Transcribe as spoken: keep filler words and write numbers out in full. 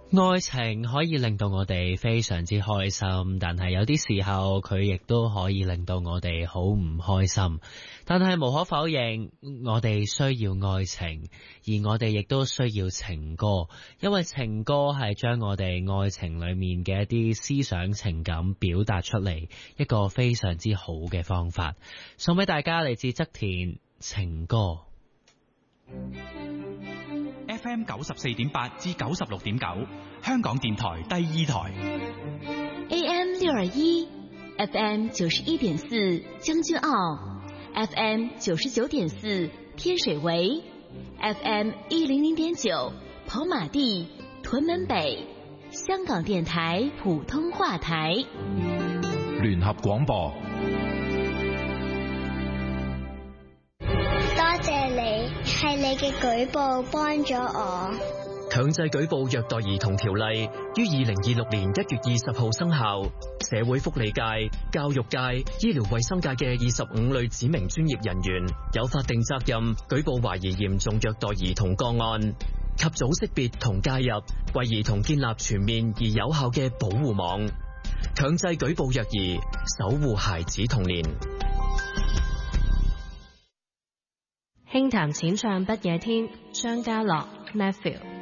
愛情可以令到我哋非常之開心，但係有啲時候佢亦都可以令到我哋好唔開心。但係無可否認，我哋需要愛情，而我哋亦都需要情歌，因為情歌係將我哋愛情裏面嘅一啲思想情感表達出嚟，一個非常之好嘅方法。送俾大家嚟自側田情歌。 F M 九十四點八至九十六點九，香港電台第二台。 A M 六二一，F M 九十一點四將軍澳，F M 九十九點四天水圍，F M 一零零點九跑馬地屯門北，香港電台普通話台。 聯合廣播。 多謝你，係你嘅舉報幫咗我。 強制舉報虐待兒童條例於二零二六年一月二十號生效，社會福利界、教育界、醫療衛生界嘅二十五類指明專業人員有法定責任舉報懷疑嚴重虐待兒童個案，及早識別同介入，為兒童建立全面而有效嘅保護網，強制舉報虐兒，守護孩子童年。 輕談淺唱不夜天，張家樂 Matthew。